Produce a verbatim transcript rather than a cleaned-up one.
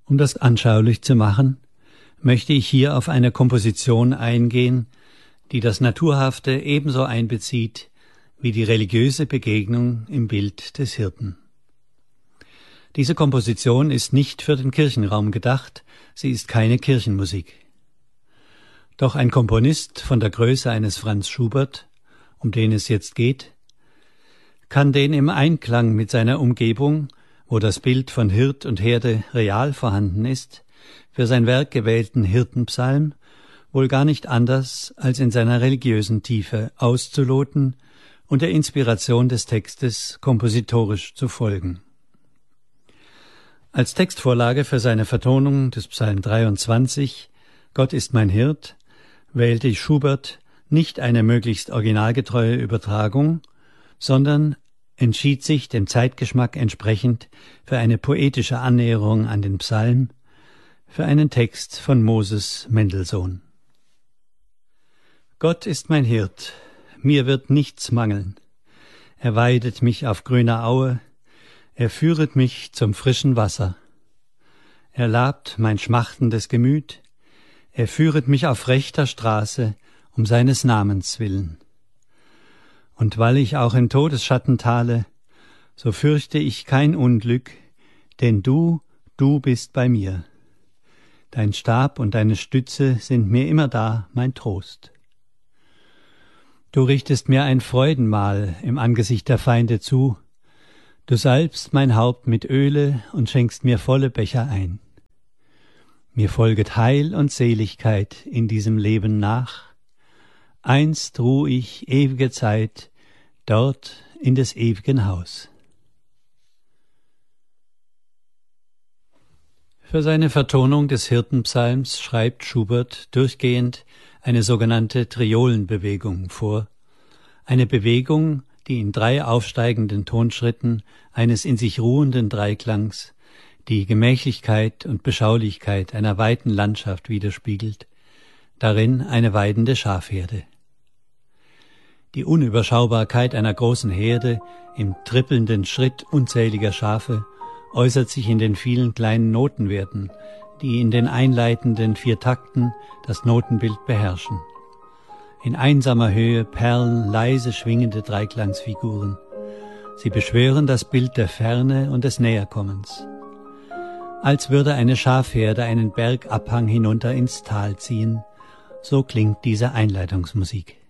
Um das anschaulich zu machen, möchte ich hier auf eine Komposition eingehen, die das Naturhafte ebenso einbezieht wie die religiöse Begegnung im Bild des Hirten. Diese Komposition ist nicht für den Kirchenraum gedacht, sie ist keine Kirchenmusik. Doch ein Komponist von der Größe eines Franz Schubert, um den es jetzt geht, kann den im Einklang mit seiner Umgebung, wo das Bild von Hirt und Herde real vorhanden ist, für sein Werk gewählten Hirtenpsalm wohl gar nicht anders als in seiner religiösen Tiefe auszuloten und der Inspiration des Textes kompositorisch zu folgen. Als Textvorlage für seine Vertonung des Psalm dreiundzwanzig, Gott ist mein Hirt, wählte Schubert nicht eine möglichst originalgetreue Übertragung, sondern entschied sich dem Zeitgeschmack entsprechend für eine poetische Annäherung an den Psalm, für einen Text von Moses Mendelssohn. Gott ist mein Hirt, mir wird nichts mangeln. Er weidet mich auf grüner Aue, er führet mich zum frischen Wasser. Er labt mein schmachtendes Gemüt, er führet mich auf rechter Straße um seines Namens willen. Und weil ich auch im Todesschatten tale, so fürchte ich kein Unglück, denn du, du bist bei mir. Dein Stab und deine Stütze sind mir immer da, mein Trost. Du richtest mir ein Freudenmahl im Angesicht der Feinde zu, du salbst mein Haupt mit Öle und schenkst mir volle Becher ein. Mir folget Heil und Seligkeit in diesem Leben nach, einst ruh ich ewige Zeit dort in des ewigen Haus. Für seine Vertonung des Hirtenpsalms schreibt Schubert durchgehend eine sogenannte Triolenbewegung vor, eine Bewegung, die in drei aufsteigenden Tonschritten eines in sich ruhenden Dreiklangs die Gemächlichkeit und Beschaulichkeit einer weiten Landschaft widerspiegelt, darin eine weidende Schafherde. Die Unüberschaubarkeit einer großen Herde im trippelnden Schritt unzähliger Schafe äußert sich in den vielen kleinen Notenwerten, die in den einleitenden vier Takten das Notenbild beherrschen. In einsamer Höhe perlen leise schwingende Dreiklangsfiguren. Sie beschwören das Bild der Ferne und des Näherkommens. Als würde eine Schafherde einen Bergabhang hinunter ins Tal ziehen, so klingt diese Einleitungsmusik.